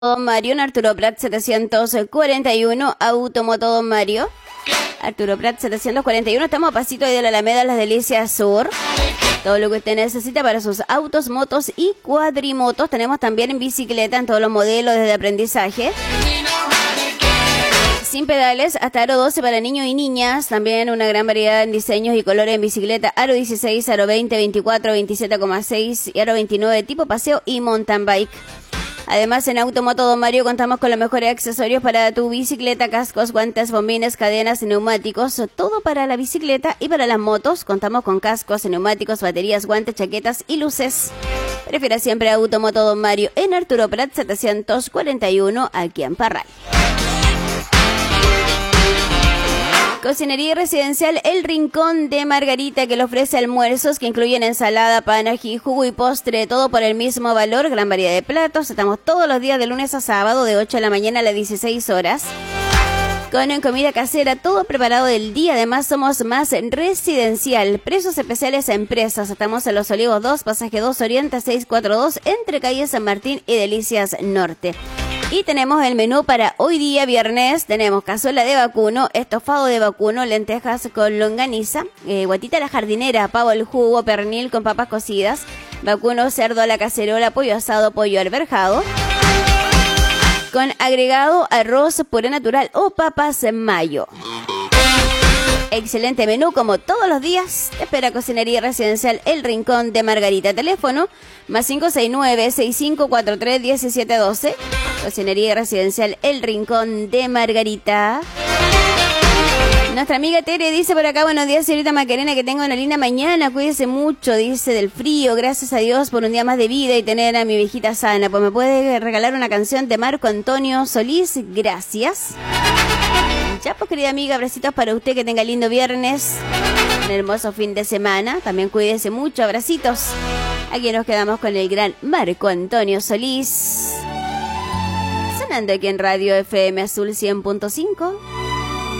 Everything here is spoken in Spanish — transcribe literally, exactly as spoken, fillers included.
Don Mario en Arturo Prat setecientos cuarenta y uno, Automoto Don Mario. Arturo Prat setecientos cuarenta y uno, estamos a pasito de la Alameda Las Delicias Sur. Todo lo que usted necesita para sus autos, motos y cuadrimotos. Tenemos también en bicicleta en todos los modelos desde aprendizaje, sin pedales, hasta aro doce para niños y niñas. También una gran variedad en diseños y colores en bicicleta. Aro dieciséis, aro veinte, veinticuatro, veintisiete coma seis y aro veintinueve tipo paseo y mountain bike. Además, en Automoto Don Mario contamos con los mejores accesorios para tu bicicleta: cascos, guantes, bombines, cadenas, neumáticos, todo para la bicicleta y para las motos. Contamos con cascos, neumáticos, baterías, guantes, chaquetas y luces. Prefiera siempre Automoto Don Mario en Arturo Prat setecientos cuarenta y uno, aquí en Parral. Cocinería Residencial El Rincón de Margarita, que le ofrece almuerzos que incluyen ensalada, pan, ají, jugo y postre, todo por el mismo valor, gran variedad de platos. Estamos todos los días de lunes a sábado de ocho de la mañana a las dieciséis horas. Con comida casera, todo preparado del día. Además, somos más residencial. Precios especiales a empresas. Estamos en Los Olivos dos, Pasaje dos Oriente seiscientos cuarenta y dos, entre calle San Martín y Delicias Norte. Y tenemos el menú para hoy día, viernes. Tenemos cazuela de vacuno, estofado de vacuno, lentejas con longaniza, eh, guatita a la jardinera, pavo al jugo, pernil con papas cocidas, vacuno, cerdo a la cacerola, pollo asado, pollo alberjado, con agregado arroz puré natural o papas en mayo. Excelente menú como todos los días. Te espera Cocinería Residencial El Rincón de Margarita. Teléfono más cinco seis nueve, seis cinco cuatro tres, uno siete uno dos. Cocinería Residencial El Rincón de Margarita. Nuestra amiga Tere dice por acá: buenos días, señorita Macarena, que tenga una linda mañana, cuídese mucho, dice, del frío, gracias a Dios por un día más de vida y tener a mi viejita sana. Pues me puede regalar una canción de Marco Antonio Solís, gracias. Ya, pues, querida amiga, abracitos para usted, que tenga lindo viernes, un hermoso fin de semana, también cuídese mucho, abracitos. Aquí nos quedamos con el gran Marco Antonio Solís, sonando aquí en Radio F M Azul cien punto cinco.